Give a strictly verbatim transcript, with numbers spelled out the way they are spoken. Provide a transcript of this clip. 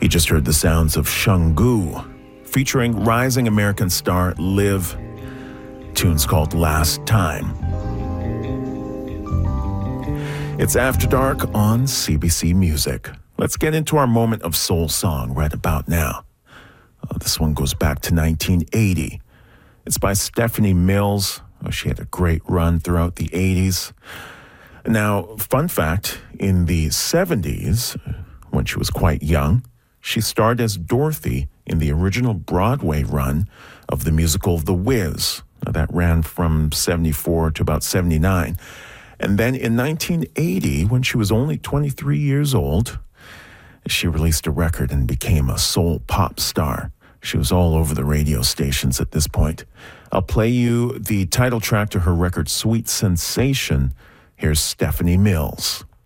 You just heard the sounds of Shungu, featuring rising American star Liv. Tune's called Last Time. It's After Dark on C B C Music. Let's get into our moment of soul song right about now. Uh, this one goes back to nineteen eighty. It's by Stephanie Mills. Oh, she had a great run throughout the eighties. Now, fun fact, in the seventies, when she was quite young, she starred as Dorothy in the original Broadway run of the musical The Wiz. Now, that ran from seventy-four to about seventy-nine. And then in nineteen eighty, when she was only twenty-three years old, she released a record and became a soul pop star. She was all over the radio stations at this point. I'll play you the title track to her record, Sweet Sensation. Here's Stephanie Mills.